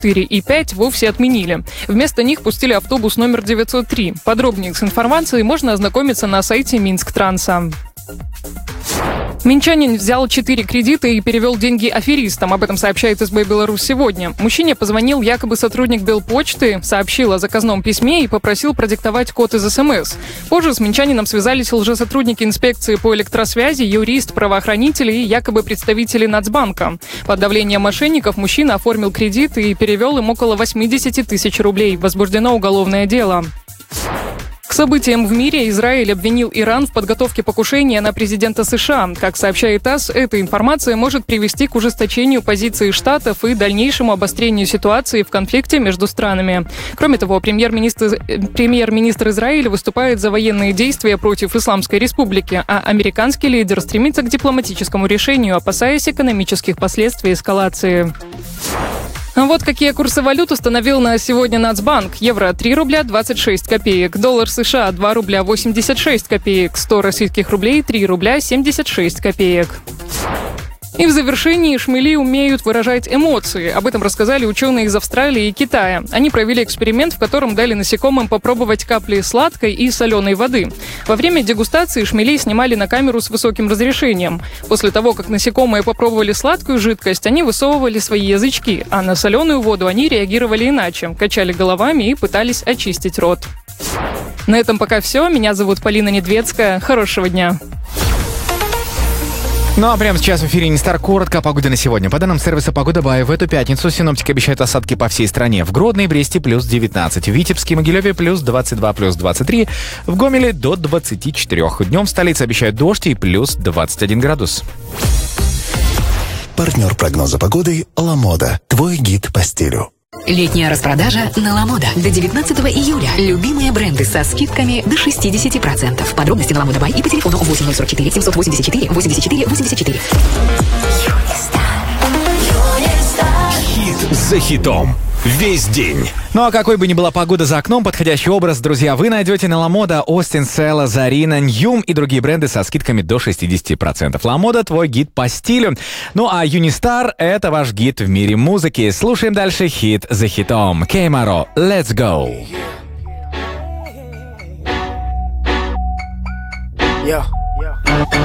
4 и 5 вовсе отменили. Вместо них пустили автобус номер 903. Подробнее с информацией можно ознакомиться на сайте Минсктранса. Минчанин взял 4 кредита и перевел деньги аферистам. Об этом сообщает СБ «Беларусь сегодня». Мужчине позвонил якобы сотрудник Белпочты, сообщил о заказном письме и попросил продиктовать код из СМС. Позже с минчанином связались лжесотрудники инспекции по электросвязи, юрист, правоохранители и якобы представители Нацбанка. Под давлением мошенников мужчина оформил кредит и перевел им около 80 тысяч рублей. Возбуждено уголовное дело. К событиям в мире Израиль обвинил Иран в подготовке покушения на президента США. Как сообщает ТАСС, эта информация может привести к ужесточению позиции Штатов и дальнейшему обострению ситуации в конфликте между странами. Кроме того, премьер-министр Израиля выступает за военные действия против Исламской Республики, а американский лидер стремится к дипломатическому решению, опасаясь экономических последствий эскалации. Вот какие курсы валют установил на сегодня Нацбанк. Евро 3 рубля 26 копеек, доллар США 2 рубля 86 копеек, 100 российских рублей 3 рубля 76 копеек. И в завершении шмели умеют выражать эмоции. Об этом рассказали ученые из Австралии и Китая. Они провели эксперимент, в котором дали насекомым попробовать капли сладкой и соленой воды. Во время дегустации шмелей снимали на камеру с высоким разрешением. После того, как насекомые попробовали сладкую жидкость, они высовывали свои язычки, а на соленую воду они реагировали иначе, качали головами и пытались очистить рот. На этом пока все. Меня зовут Полина Недведская. Хорошего дня. Ну а прямо сейчас в эфире Нестар. Коротко о погоде на сегодня. По данным сервиса «Погода Бай», в эту пятницу синоптики обещают осадки по всей стране. В Гродно и Бресте плюс 19, в Витебске и Могилеве плюс 22, плюс 23, в Гомеле до 24. Днем в столице обещают дождь и плюс 21 градус. Партнер прогноза погоды «Ламода». Твой гид по стилю. Летняя распродажа на Ламода. До 19 июля. Любимые бренды со скидками до 60%. Подробности на Ламода Бай и по телефону 8044 784 84 84. Хит за хитом. Весь день. Ну а какой бы ни была погода за окном, подходящий образ, друзья, вы найдете на Ламода, Остин, Села, Зарина, Ньюм и другие бренды со скидками до 60%. Ламода — твой гид по стилю. Ну а Юнистар — это ваш гид в мире музыки. Слушаем дальше хит за хитом. Кеймаро, let's go.